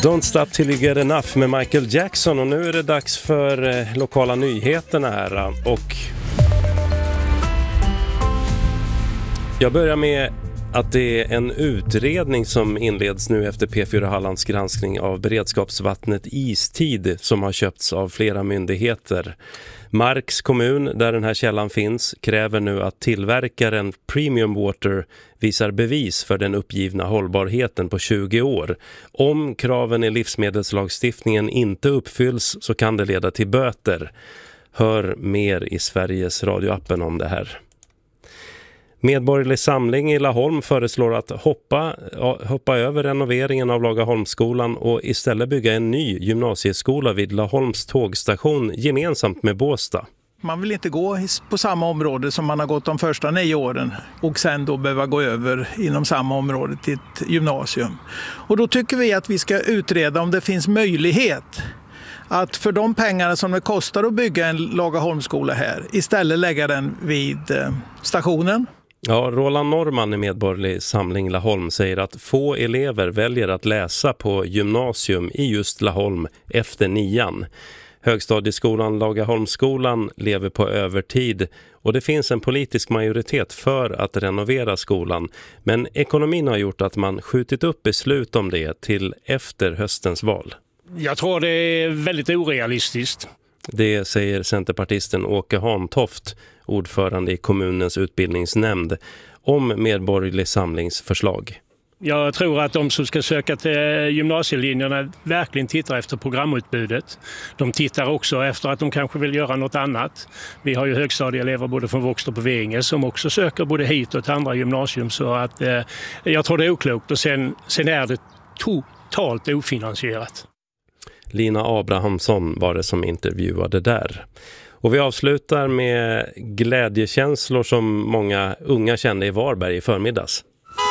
Don't stop till you get enough med Michael Jackson, och nu är det dags för lokala nyheterna här. Och jag börjar med att det är en utredning som inleds nu efter P4 Hallands granskning av beredskapsvattnet Istid som har köpts av flera myndigheter. Marks kommun, där den här källan finns, kräver nu att tillverkaren Premium Water visar bevis för den uppgivna hållbarheten på 20 år. Om kraven i livsmedelslagstiftningen inte uppfylls så kan det leda till böter. Hör mer i Sveriges radioappen om det här. Medborgerlig samling i Laholm föreslår att hoppa över renoveringen av Lagaholmsskolan och istället bygga en ny gymnasieskola vid Laholms tågstation gemensamt med Båstad. Man vill inte gå på samma område som man har gått de första 9 åren och sen då behöva gå över inom samma område till ett gymnasium. Och då tycker vi att vi ska utreda om det finns möjlighet att för de pengarna som det kostar att bygga en Lagaholmsskola här istället lägga den vid stationen. Ja, Roland Norman i Medborgerlig samling Laholm säger att få elever väljer att läsa på gymnasium i just Laholm efter 9:an. Högstadieskolan Lagaholmsskolan lever på övertid och det finns en politisk majoritet för att renovera skolan. Men ekonomin har gjort att man skjutit upp beslut om det till efter höstens val. Jag tror det är väldigt orealistiskt. Det säger centerpartisten Åke Hantoft, ordförande i kommunens utbildningsnämnd, om Medborgerlig samlings förslag. Jag tror att de som ska söka till gymnasielinjerna verkligen tittar efter programutbudet. De tittar också efter att de kanske vill göra något annat. Vi har ju högstadieelever både från Våxtorp och Veinge som också söker både hit och till andra gymnasium. Så att, jag tror det är oklokt och sen är det totalt ofinansierat. Lina Abrahamsson var det som intervjuade där. Och vi avslutar med glädjekänslor som många unga kände i Varberg i förmiddags.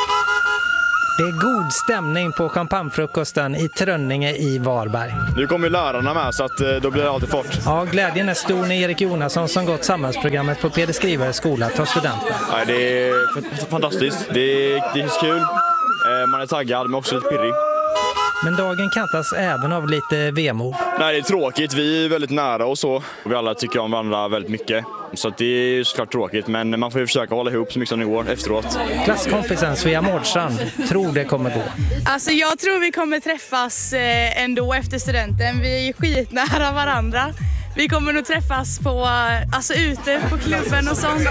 Det är god stämning på champagnefrukosten i Trönninge i Varberg. Nu kommer ju lärarna med så att då blir det alltid fort. Ja, glädjen är stor när Erik Jonasson som gått samhällsprogrammet på Peder Skrivares skola tar studenten. Nej, det är fantastiskt. Det är kul. Man är taggad men också lite pirrig. Men dagen kantas även av lite vemod. Nej, det är tråkigt. Vi är väldigt nära och så. Vi alla tycker om varandra väldigt mycket. Så det är ju såklart tråkigt, men man får ju försöka hålla ihop så mycket som det går efteråt. Klasskompisen Svea Mårdstrand tror det kommer gå. Alltså jag tror vi kommer träffas ändå efter studenten. Vi är skitnära varandra. Vi kommer nog träffas ute på klubben och sånt.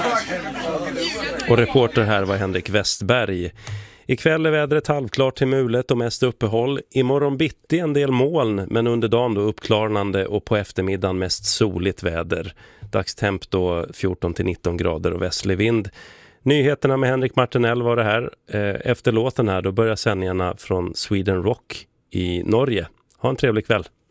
Och reporter här var Henrik Westberg. Ikväll är vädret halvklart till mulet och mest uppehåll. Imorgon bitti en del moln, men under dagen då uppklarnande och på eftermiddagen mest soligt väder. Dagstemp då 14-19 grader och västlig vind. Nyheterna med Henrik Martinell var det här. Efter låten här då börjar sändningarna från Sweden Rock i Norge. Ha en trevlig kväll.